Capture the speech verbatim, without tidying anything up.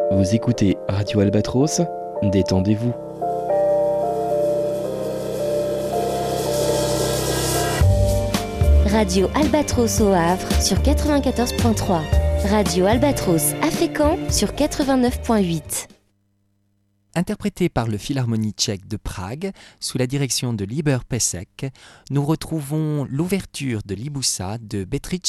Vous écoutez Radio Albatros, détendez-vous. Radio Albatros au Havre sur quatre-vingt-quatorze virgule trois. Radio Albatros à Fécamp sur quatre-vingt-neuf virgule huit. Interprété par le Philharmonie tchèque de Prague, sous la direction de Libor Pesek, nous retrouvons l'ouverture de Libussa de Bedřich